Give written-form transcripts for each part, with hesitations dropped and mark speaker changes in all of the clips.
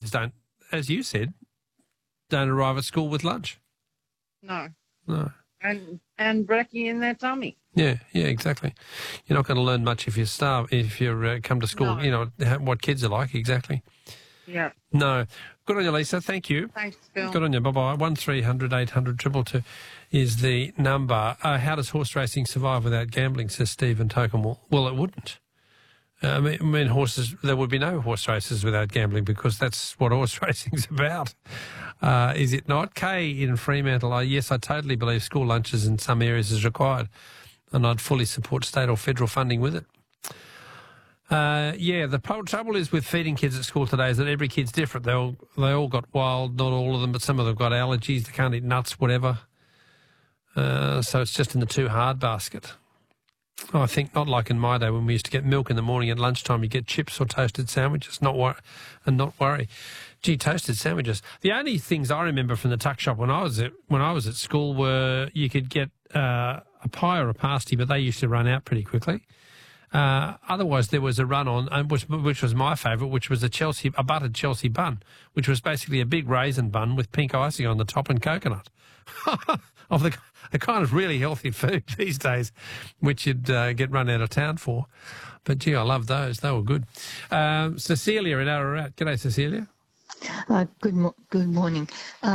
Speaker 1: kids don't, as you said, don't arrive at school with lunch.
Speaker 2: No.
Speaker 1: No.
Speaker 2: And brekkie in their tummy.
Speaker 1: Yeah, exactly. You're not going to learn much if you starve, if you come to school,
Speaker 2: No.
Speaker 1: you know, what kids are like, exactly.
Speaker 2: Yeah.
Speaker 1: No. Good on you, Lisa. Thank you.
Speaker 2: Thanks, Phil.
Speaker 1: Good on you. Bye-bye. 1300 800 222 is the number. How does horse racing survive without gambling, says Stephen Tokemall? Well, it wouldn't. I mean, horses, there would be no horse races without gambling because that's what horse racing's about. Is it not? Kay in Fremantle, yes, I totally believe school lunches in some areas is required and I'd fully support state or federal funding with it. The trouble is with feeding kids at school today is that every kid's different. They all got wild, not all of them, but some of them got allergies. They can't eat nuts, whatever. So it's just in the too hard basket. I think not like in my day when we used to get milk in the morning at lunchtime. You get chips or toasted sandwiches, not worry. Gee, toasted sandwiches. The only things I remember from the tuck shop when I was at school were you could get a pie or a pasty, but they used to run out pretty quickly. Otherwise, there was a run on, which was my favourite, which was a buttered Chelsea bun, which was basically a big raisin bun with pink icing on the top and coconut. Of the kind of really healthy food these days, which you'd get run out of town for. But, gee, I love those. They were good. Cecilia in Ararat. G'day, Cecilia.
Speaker 3: Good morning.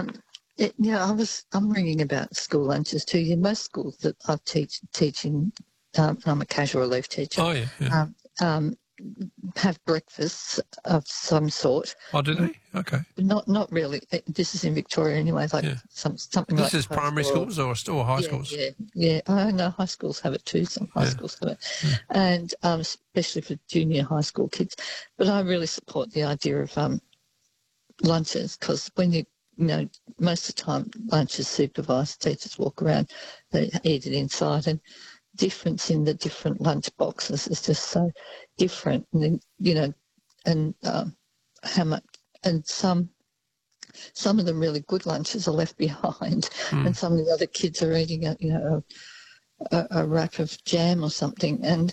Speaker 3: I'm ringing about school lunches too. Yeah, most schools that I teach in, I'm a casual relief teacher.
Speaker 1: Oh, yeah.
Speaker 3: Have breakfasts of some sort.
Speaker 1: Oh, do they? Okay.
Speaker 3: Not really. This is in Victoria anyway. Something like
Speaker 1: this is primary schools or high schools.
Speaker 3: Yeah. I know high schools have it too. Some high schools have it, and especially for junior high school kids. But I really support the idea of lunches because when you know most of the time lunch is supervised. Teachers walk around, they eat it inside, and difference in the different lunch boxes is just so different. And then, how much, and some of the really good lunches are left behind, and some of the other kids are eating a wrap of jam or something. And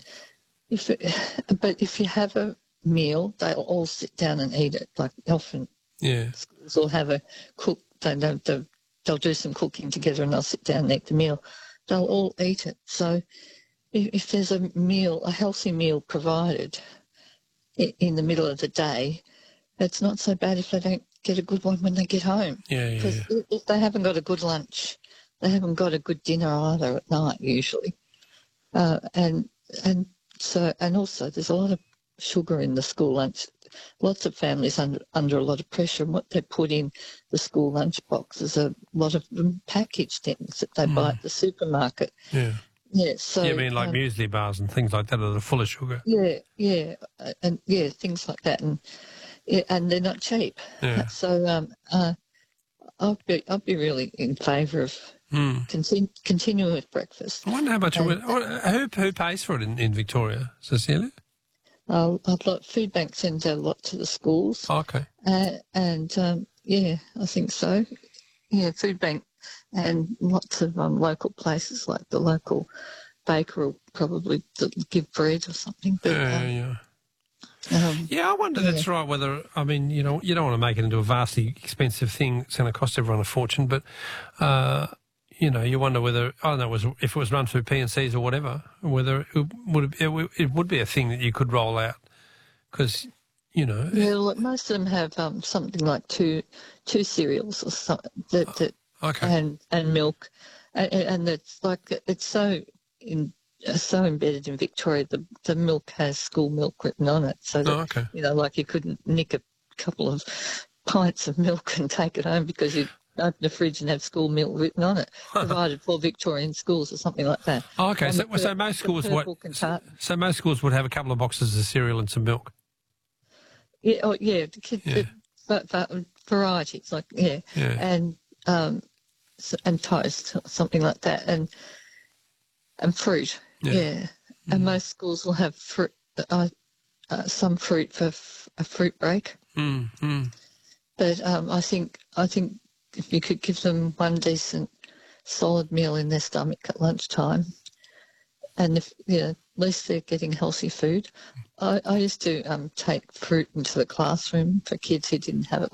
Speaker 3: if you have a meal, they'll all sit down and eat it. Like often, schools will have a cook. They'll do some cooking together, and they'll sit down and eat the meal. They'll all eat it. So if there's a healthy meal provided in the middle of the day, it's not so bad if they don't get a good one when they get home. Because if they haven't got a good lunch, they haven't got a good dinner either at night usually. And also there's a lot of sugar in the school lunch. Lots of families under a lot of pressure, and what they put in the school lunch box is a lot of packaged things that they buy at the supermarket. Yeah. So
Speaker 1: you mean like muesli bars and things like that that are full of sugar?
Speaker 3: Yeah, things like that, and they're not cheap.
Speaker 1: Yeah.
Speaker 3: So I'd be really in favour of continuing with breakfast.
Speaker 1: I wonder how much who pays for it in Victoria, Cecilia?
Speaker 3: Food Bank sends out a lot to the schools.
Speaker 1: Okay.
Speaker 3: I think so. Yeah, Food Bank and lots of local places like the local baker will probably give bread or something. But, I
Speaker 1: wonder that's right. Whether, I mean, you don't want to make it into a vastly expensive thing. It's going to cost everyone a fortune, but you wonder whether, I don't know, if it was run through P&Cs or whatever, whether it would be a thing that you could roll out because,
Speaker 3: Yeah, look, most of them have something like two cereals or something
Speaker 1: okay.
Speaker 3: and milk, and it's like it's so embedded in Victoria. The milk has school milk written on it, so that, like you couldn't nick a couple of pints of milk and take it home because you open the fridge and have school milk written on it, provided for Victorian schools or something like that.
Speaker 1: Oh, okay, so most schools most schools would have a couple of boxes of cereal and some milk.
Speaker 3: Yeah, but varieties and toast, something like that, and fruit. Yeah. And most schools will have fruit, some fruit for a fruit break. But I think if you could give them one decent solid meal in their stomach at lunchtime, and at least they're getting healthy food. I used to take fruit into the classroom for kids who didn't have it